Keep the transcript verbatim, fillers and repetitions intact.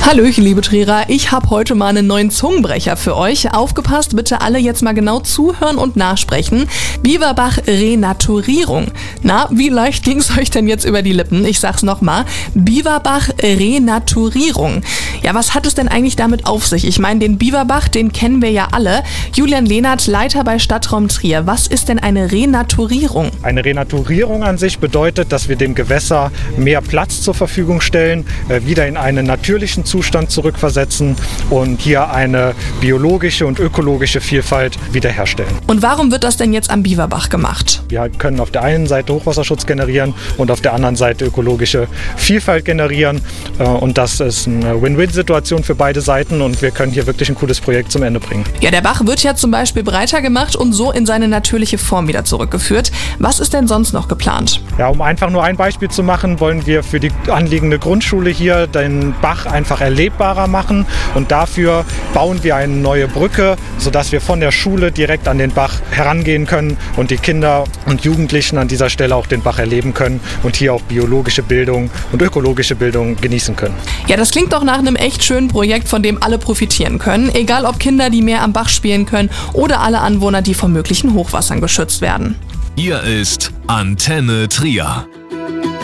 Hallöchen, liebe Trierer, ich habe heute mal einen neuen Zungenbrecher für euch. Aufgepasst, bitte alle jetzt mal genau zuhören und nachsprechen. Biberbach-Renaturierung. Na, wie leicht ging's euch denn jetzt über die Lippen? Ich sag's nochmal. Biberbach-Renaturierung. Ja, was hat es denn eigentlich damit auf sich? Ich meine, den Biberbach, den kennen wir ja alle. Julian Lehnert, Leiter bei Stadtraum Trier. Was ist denn eine Renaturierung? Eine Renaturierung an sich bedeutet, dass wir dem Gewässer mehr Platz zur Verfügung stellen, äh, wieder in einen natürlichen Zustand zurückversetzen und hier eine biologische und ökologische Vielfalt wiederherstellen. Und warum wird das denn jetzt am Biberbach gemacht? Wir können auf der einen Seite Hochwasserschutz generieren und auf der anderen Seite ökologische Vielfalt generieren. Äh, und das ist eine Win-Win-Situation für beide Seiten und wir können hier wirklich ein cooles Projekt zum Ende bringen. Ja, der Bach wird ja zum Beispiel breiter gemacht und so in seine natürliche Form wieder zurückgeführt. Was ist denn sonst noch geplant? Ja, um einfach nur ein Beispiel zu machen, wollen wir für die anliegende Grundschule hier den Bach einfach erlebbarer machen und dafür bauen wir eine neue Brücke, sodass wir von der Schule direkt an den Bach herangehen können und die Kinder und Jugendlichen an dieser Stelle auch den Bach erleben können und hier auch biologische Bildung und ökologische Bildung genießen können. Ja, das klingt doch nach einem echt schönen Projekt, von dem alle profitieren können. Egal ob Kinder, die mehr am Bach spielen können oder alle Anwohner, die vor möglichen Hochwassern geschützt werden. Hier ist Antenne Trier.